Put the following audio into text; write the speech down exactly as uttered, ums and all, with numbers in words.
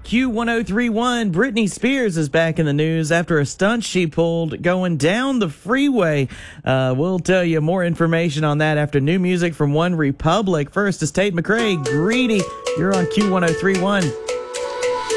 Q ten thirty-one, Britney Spears is back in the news after a stunt she pulled going down the freeway. Uh, we'll tell you more information on that after new music from One Republic. First is Tate McRae, Greedy. You're on Q ten thirty-one.